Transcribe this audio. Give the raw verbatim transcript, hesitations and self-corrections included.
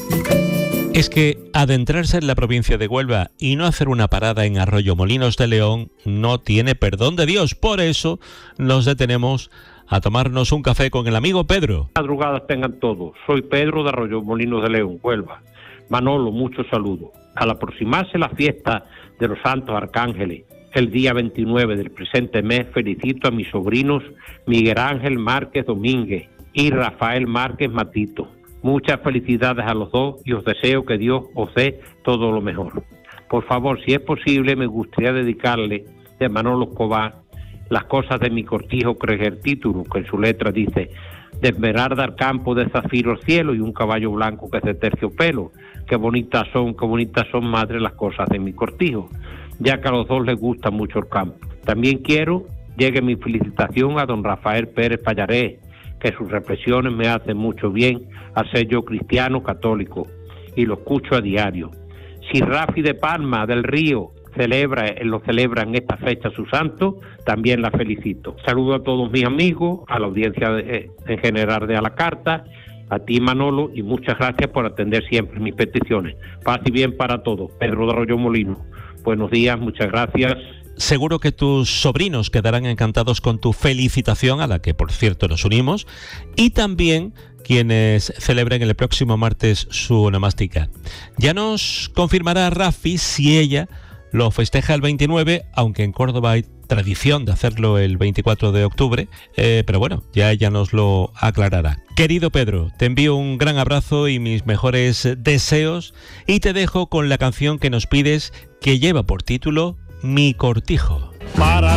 Es que adentrarse en la provincia de Huelva y no hacer una parada en Arroyomolinos de León no tiene perdón de Dios. Por eso nos detenemos a tomarnos un café con el amigo Pedro. Madrugadas tengan todos. Soy Pedro de Arroyomolinos de León, Huelva. Manolo, muchos saludos. Al aproximarse la fiesta de los Santos Arcángeles, el día veintinueve del presente mes, felicito a mis sobrinos Miguel Ángel Márquez Domínguez y Rafael Márquez Matito. Muchas felicidades a los dos y os deseo que Dios os dé todo lo mejor. Por favor, si es posible, me gustaría dedicarle de Manolo Escobar Las cosas de mi cortijo, que es el título, que en su letra dice: de esmeralda al campo, de zafiro al cielo, y un caballo blanco que es de terciopelo. Qué bonitas son, qué bonitas son, madre, las cosas de mi cortijo, ya que a los dos les gusta mucho el campo. También quiero llegue mi felicitación a don Rafael Pérez Pallarés, que sus reflexiones me hacen mucho bien al ser yo cristiano católico y lo escucho a diario. Si Rafi de Palma del Río celebra, lo celebra en esta fecha su santo, también la felicito. Saludo a todos mis amigos, a la audiencia de, en general de A la Carta, a ti Manolo, y muchas gracias por atender siempre mis peticiones. Paz y bien para todos. Pedro de Arroyomolinos. Buenos días, muchas gracias. Seguro que tus sobrinos quedarán encantados con tu felicitación, a la que por cierto nos unimos, y también quienes celebren el próximo martes su onomástica. Ya nos confirmará Rafi si ella lo festeja el veintinueve, aunque en Córdoba hay tradición de hacerlo el veinticuatro de octubre, eh, pero bueno, ya ella nos lo aclarará. Querido Pedro, te envío un gran abrazo y mis mejores deseos, y te dejo con la canción que nos pides, que lleva por título Mi Cortijo. Para